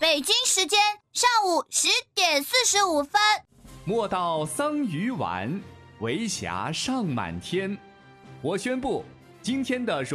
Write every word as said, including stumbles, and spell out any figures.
北京时间上午十点四十五分。 莫道桑榆晚，为霞尚满天。我宣布，今天的